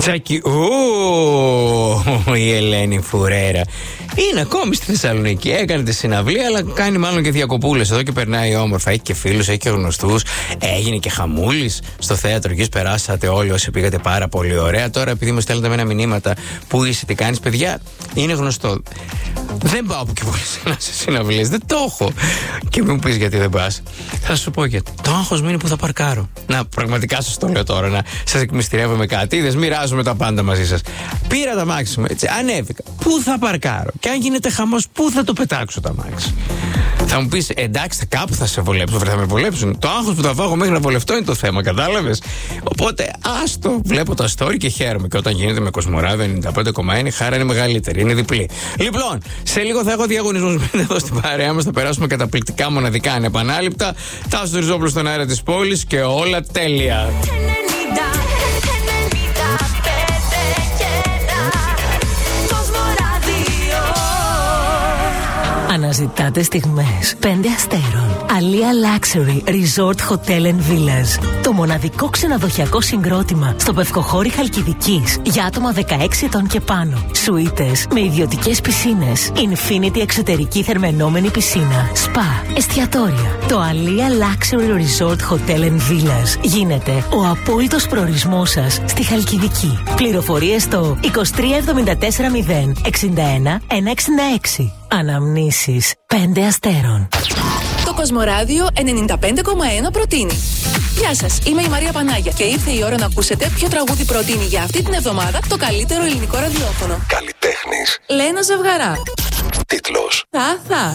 Τσάκι, η Ελένη Φουρέρα είναι ακόμη στη Θεσσαλονίκη. Έκανε τη συναυλία, αλλά κάνει μάλλον και διακοπούλες εδώ και περνάει όμορφα. Έχει και φίλους, έχει και γνωστούς. Έγινε και χαμούλης στο θέατρο. Εκεί περάσατε όλοι όσοι πήγατε πάρα πολύ ωραία. Τώρα, επειδή μου στέλνετε με ένα μηνύματα, πού είσαι, τι κάνεις, παιδιά, είναι γνωστό. Δεν πάω από και πολύ σε συναυλίες. Δεν το έχω. Και μην μου πεις γιατί δεν πας. Θα σου πω γιατί. Το άγχος μου είναι που θα παρκάρω. Να, πραγματικά σας το λέω τώρα, να σας εκμυστηρεύω με κάτι. Είδες, μοιράζομαι τα πάντα μαζί σας. Πήρα τα μάξι μου, έτσι, ανέβηκα. Πού θα παρκάρω? Και αν γίνεται χαμός, πού θα το πετάξω τα μάξι? Θα μου πεις, εντάξει, κάπου θα σε βολέψουν. Θα με βολέψουν. Το άγχος που θα φάγω μέχρι να βολευτώ είναι το θέμα, κατάλαβες? Οπότε, άστο. Βλέπω τα story και χαίρομαι. Και όταν γίνεται με Κοσμοράδιο 95,1, η χάρα είναι μεγαλύτερη. Είναι διπλή. Λοιπόν, σε λίγο θα έχω διαγωνισμούς εδώ στην παρέα μας. Θα περάσουμε καταπληκτικά, μοναδικά, ανεπανάληπτα. Τάσος Ριζόπουλος στον αέρα της πόλης και όλα τέλεια. Αναζητάτε στιγμές 5 αστέρων. Αλία Luxury Resort Hotel and Villas. Το μοναδικό ξενοδοχειακό συγκρότημα στο Πευκοχώρι Χαλκιδικής για άτομα 16 ετών και πάνω. Σουίτες με ιδιωτικές πισίνες. Infinity εξωτερική θερμαινόμενη πισίνα. Σπα, εστιατόρια. Το Αλία Luxury Resort Hotel and Villas γίνεται ο απόλυτος προορισμός σας στη Χαλκιδική. Πληροφορίες στο 2374 061 166. Αναμνήσεις 5 αστέρων. Το Κοσμοράδιο 95,1 προτείνει. Γεια σας, είμαι η Μαρία Πανάγια και ήρθε η ώρα να ακούσετε ποιο τραγούδι προτείνει για αυτή την εβδομάδα το καλύτερο ελληνικό ραδιόφωνο. Καλλιτέχνης. Λένα Ζευγαρά. Τίτλος. Θα.